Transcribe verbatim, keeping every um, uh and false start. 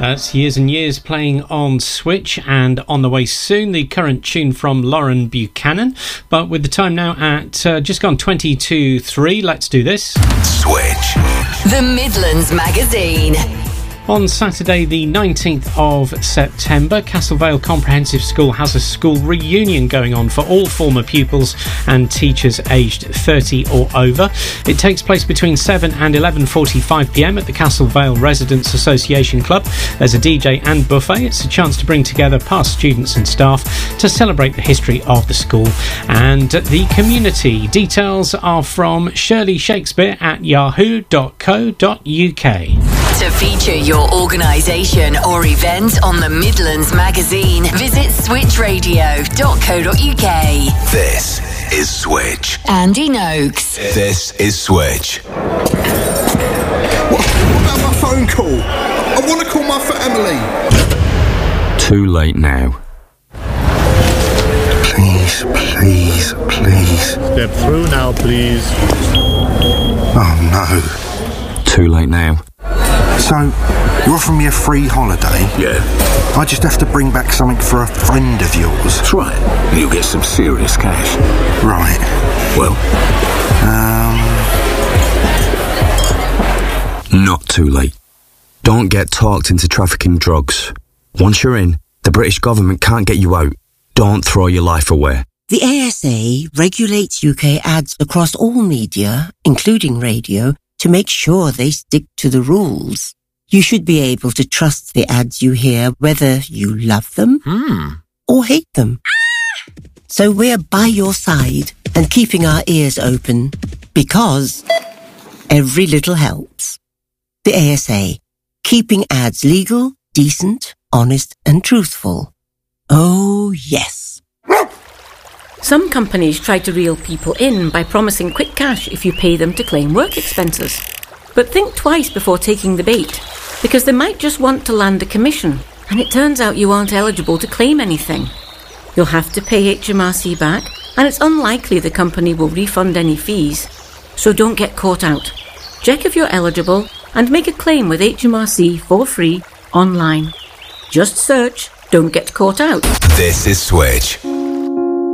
That's Years and Years playing on Switch, and on the way soon, the current tune from Lauren Buchanan. But with the time now at uh, just gone twenty to three, let's do this. Switch. The Midlands Magazine. On Saturday the nineteenth of September, Castle Vale Comprehensive School has a school reunion going on for all former pupils and teachers aged thirty or over. It takes place between seven and eleven forty-five p m at the Castle Vale Residents Association Club. There's a D J and buffet. It's a chance to bring together past students and staff to celebrate the history of the school and the community. Details are from Shirley Shakespeare at yahoo dot co dot uk. To feature your organisation or event on the Midlands Magazine, visit switch radio dot co dot uk. This is Switch. Andy Noakes. This is Switch. What, what about my phone call? I want to call my family. Too late now. Please, please, please. Step through now, please. Oh no. Too late now. So, you're offering me a free holiday? Yeah. I just have to bring back something for a friend of yours. That's right. And you'll get some serious cash. Right. Well, Um... Not too late. Don't get talked into trafficking drugs. Once you're in, the British government can't get you out. Don't throw your life away. The A S A regulates U K ads across all media, including radio, to make sure they stick to the rules. You should be able to trust the ads you hear, whether you love them hmm. or hate them. So we're by your side and keeping our ears open, because every little helps. The A S A, keeping ads legal, decent, honest and truthful. Oh, yes. Some companies try to reel people in by promising quick cash if you pay them to claim work expenses. But think twice before taking the bait, because they might just want to land a commission, and it turns out you aren't eligible to claim anything. You'll have to pay H M R C back, and it's unlikely the company will refund any fees. So don't get caught out. Check if you're eligible and make a claim with H M R C for free online. Just search "Don't Get Caught Out." This is Switch.